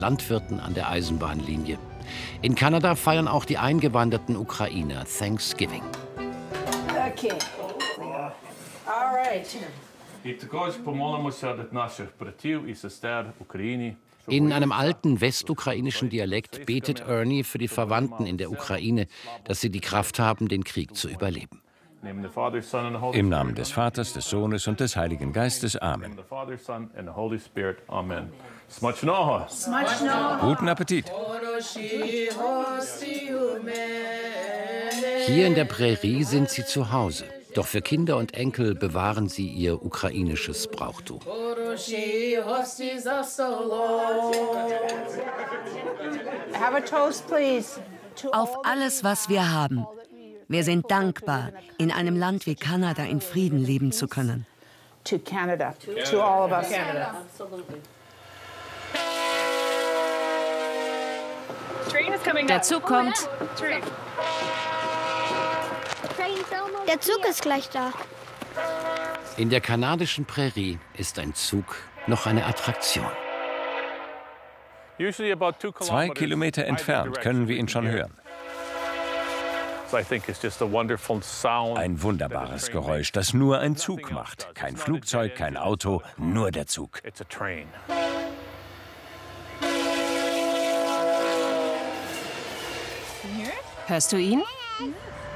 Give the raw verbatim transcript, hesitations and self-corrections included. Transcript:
Landwirten an der Eisenbahnlinie. In Kanada feiern auch die eingewanderten Ukrainer Thanksgiving. Okay. All right. In einem alten westukrainischen Dialekt betet Ernie für die Verwandten in der Ukraine, dass sie die Kraft haben, den Krieg zu überleben. Im Namen des Vaters, des Sohnes und des Heiligen Geistes. Amen. Guten Appetit. Hier in der Prärie sind sie zu Hause. Doch für Kinder und Enkel bewahren sie ihr ukrainisches Brauchtum. Have a toast, please. Auf alles, was wir haben. Wir sind dankbar, in einem Land wie Kanada in Frieden leben zu können. To Canada, to all of us. Canada. Der Zug kommt. Der Zug ist gleich da. In der kanadischen Prärie ist ein Zug noch eine Attraktion. Zwei Kilometer entfernt können wir ihn schon hören. Ein wunderbares Geräusch, das nur ein Zug macht. Kein Flugzeug, kein Auto, nur der Zug. Hörst du ihn?